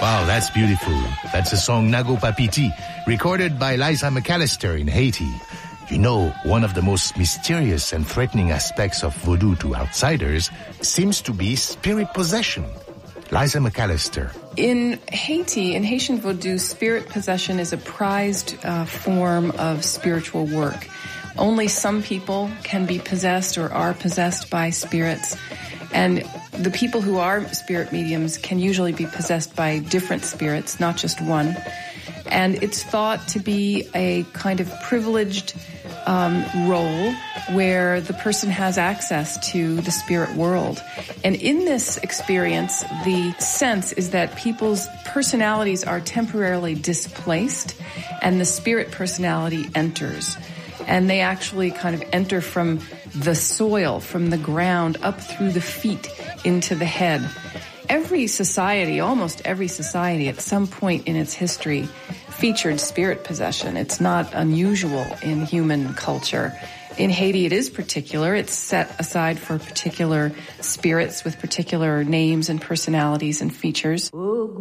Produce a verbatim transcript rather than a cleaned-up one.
Wow, that's beautiful. That's the song Nago Papiti, recorded by Liza McAllister in Haiti. You know, one of the most mysterious and threatening aspects of voodoo to outsiders seems to be spirit possession. Liza McAllister. In Haiti, in Haitian voodoo, spirit possession is a prized uh, form of spiritual work. Only some people can be possessed or are possessed by spirits. And the people who are spirit mediums can usually be possessed by different spirits, not just one. And it's thought to be a kind of privileged um, role where the person has access to the spirit world. And in this experience, the sense is that people's personalities are temporarily displaced and the spirit personality enters. And they actually kind of enter from the soil, from the ground, up through the feet into the head. Every society, almost every society at some point in its history featured spirit possession. It's not unusual in human culture. In Haiti, it is particular. It's set aside for particular spirits with particular names and personalities and features.